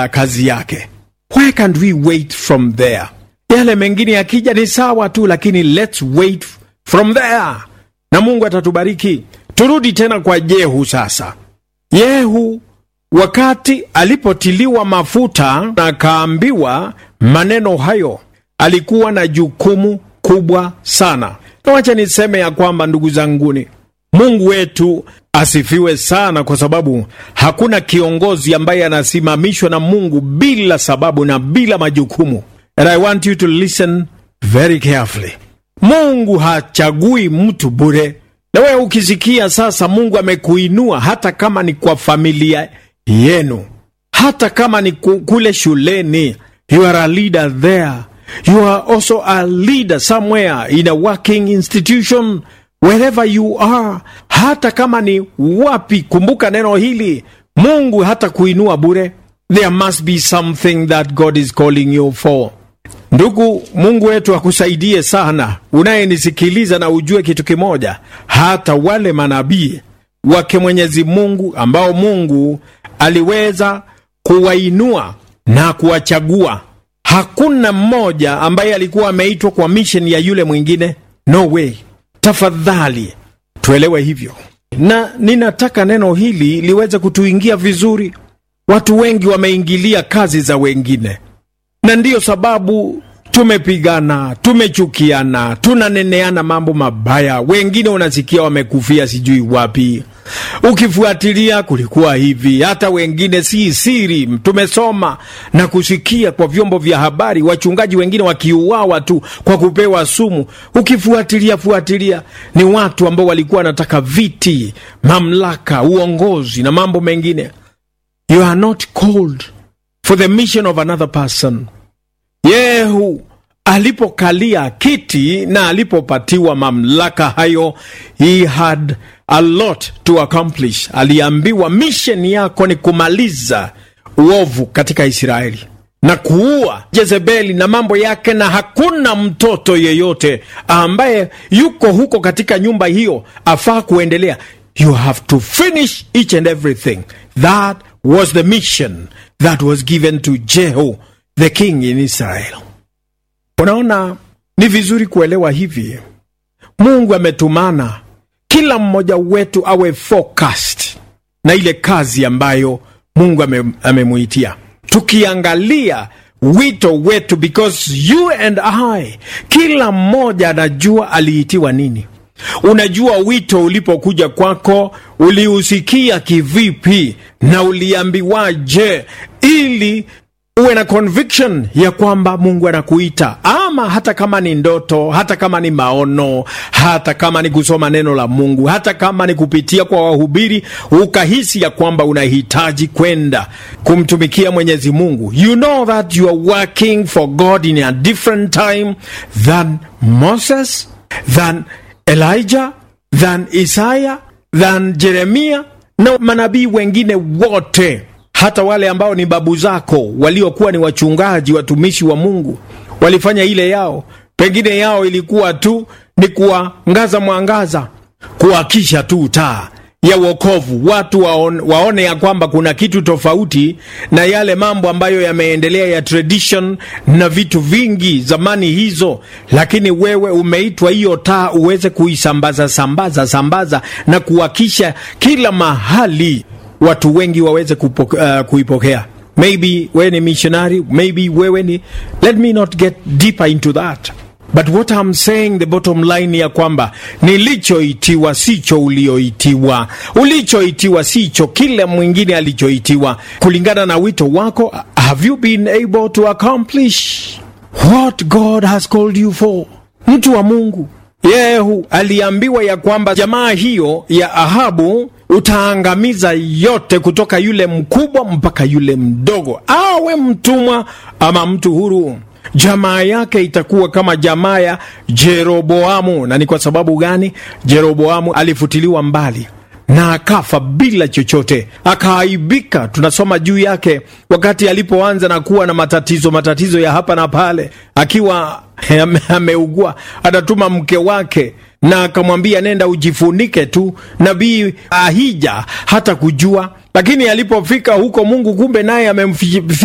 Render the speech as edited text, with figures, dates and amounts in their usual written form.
kazi yake. Why can't we wait from there? Yale mengine yakija ni sawa tu, lakini let's wait from there, na Mungu atatubariki. Turudi tena kwa Yehu sasa. Yehu wakati alipotiliwa mafuta na akaambiwa maneno hayo, alikuwa na jukumu kubwa sana. Na wacha niseme ya kwamba, ndugu zanguni, Mungu wetu asifiwe sana, kwa sababu hakuna kiongozi ambaye anasimamishwa na Mungu bila sababu na bila majukumu. And I want you to listen very carefully. Mungu hachagui mtu bure. Na wewe ukisikia sasa Mungu amekuinua, hata kama ni kwa familia yenu, hata kama ni kule shuleni, you are a leader there. You are also a leader somewhere in a working institution, wherever you are. Hata kama ni wapi, kumbuka neno hili, Mungu hata kuinua bure. There must be something that God is calling you for. Ndugu, Mungu wetu akusaidie sana, unayenisikiliza, na ujue kitu kimoja, hata wale manabii wake Mwenyezi Mungu ambao Mungu aliweza kuwainua na kuwachagua, hakuna mmoja ambaye alikuwa ameitwa kwa mission ya yule mwingine. No way. Tafadhali tuelewe hivyo, na ninataka neno hili liweze kutuingia vizuri. Watu wengi wameingilia kazi za wengine, na ndiyo sababu tumepigana, tumechukiana, tunaneneana mambo mabaya. Wengine unasikia wamekufia sijui wapi, ukifuatilia kulikuwa hivi. Hata wengine si siri, tumesoma na kusikia kwa vyombo vya habari, wachungaji wengine wakiuawa tu kwa kupewa sumu. Ukifuatilia ni watu ambao walikuwa wanataka viti, mamlaka, uongozi na mambo mengine. You are not called for the mission of another person. Yehu alipokalia kiti na alipopatiwa mamlaka hayo, he had a lot to accomplish. Aliambiwa mission yako ni kumaliza uovu katika Israeli na kuua Jezebeli na mambo yake, na hakuna mtoto yeyote ambaye yuko huko katika nyumba hiyo afaa kuendelea. You have to finish each and everything. That was the mission that was given to Jehu, the king in Israel. Unaona, ni vizuri kuelewa hivi. Mungu ametumana kila mmoja wetu awe focused na ile kazi ambayo Mungu amemuitia. Tukiangalia wito wetu, because you and I, kila mmoja anajua aliitiwa nini. Unajua wito ulipokuja kwako uliusikia kivipi na uliambiwaje, ili uwe na conviction ya kwamba Mungu anakuita. Ama hata kama ni ndoto, hata kama ni maono, hata kama ni kusoma neno la Mungu, hata kama ni kupitia kwa wahubiri, ukahisi ya kwamba unahitaji kwenda kumtumikia Mwenyezi Mungu, you know that you are working for God in a different time than Moses, than Elijah, than Isaiah, than Jeremiah na manabii wengine wote. Hata wale ambao ni babu zako waliokuwa ni wachungaji, watumishi wa Mungu, walifanya ile yao. Pengine yao ilikuwa tu ni kuangaza mwangaza, kuakisha tu taa ya wokovu, watu waone ya kwamba kuna kitu tofauti na yale mambo ambayo yameendelea ya tradition na vitu vingi zamani hizo. Lakini wewe umeitwa hiyo taa uweze kuisambaza na kuakisha kila mahali, watu wengi waweze kuipokea. Maybe wewe ni missionary, maybe wewe ni, let me not get deeper into that. But what I'm saying, the bottom line ya kwamba nilichoitiwa sicho ulioitiwa. Ulichoitiwa sicho kila mwingine alichoitiwa. Kulingana na wito wako, have you been able to accomplish what God has called you for? Mtu wa Mungu, Yehu aliambiwa ya kwamba jamaa hiyo ya Ahabu utaangamiza yote, kutoka yule mkubwa mpaka yule mdogo, awe mtumwa ama mtu huru. Jamaa yake itakuwa kama jamaa ya Jeroboamu. Na ni kwa sababu gani? Jeroboamu alifutiliwa mbali na akafa bila chochote, akaaibika. Tunasoma juu yake wakati alipoanza na kuwa na matatizo ya hapa na pale, akiwa ameugua. Atatuma mke wake na akamwambia nenda ujifunike tu. Nabii Ahija hata kujua, lakini alipofika huko Mungu kumbe naye amemfikia